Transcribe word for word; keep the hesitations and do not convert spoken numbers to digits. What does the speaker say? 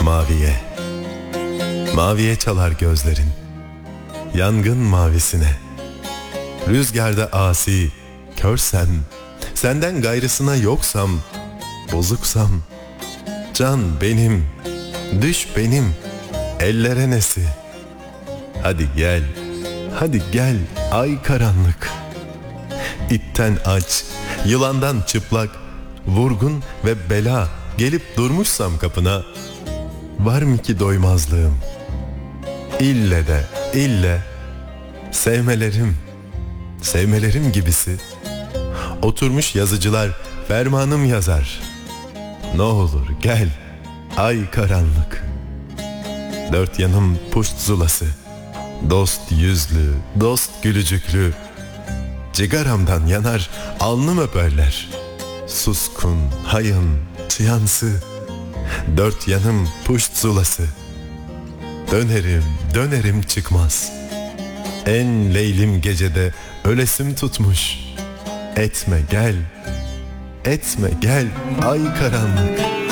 maviye. Maviye çalar gözlerin, yangın mavisine. Rüzgarda asi, körsem, senden gayrısına yoksam, bozuksam, can benim, düş benim, ellere nesi. Hadi gel, hadi gel ay karanlık. İtten aç, yılandan çıplak, vurgun ve bela gelip durmuşsam kapına, var mı ki doymazlığım? İlle de, ille, sevmelerim, sevmelerim gibisi. Oturmuş yazıcılar fermanım yazar. Ne olur gel, ay karanlık. Dört yanım puşt zulası, dost yüzlü, dost gülücüklü. Cigaramdan yanar, alnım öperler. Suskun, hayın, çıyansı, dört yanım puşt zulası. Dönerim, dönerim çıkmaz. En leylim gecede ölesim tutmuş. Etme gel, etme gel ay karanlık.